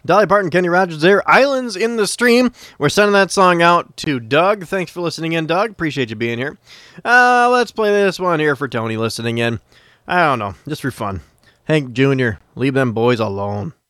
Dolly Parton, Kenny Rogers there. Islands in the Stream. We're sending that song out to Doug. Thanks for listening in, Doug. Appreciate you being here. Let's play this one here for Tony listening in. I don't know, just for fun. Hank Jr., leave them boys alone.